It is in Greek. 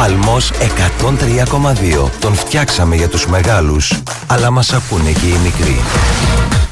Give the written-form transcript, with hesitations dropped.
Παλμός 103,2. Τον φτιάξαμε για τους μεγάλους, αλλά μας ακούνε και οι μικροί.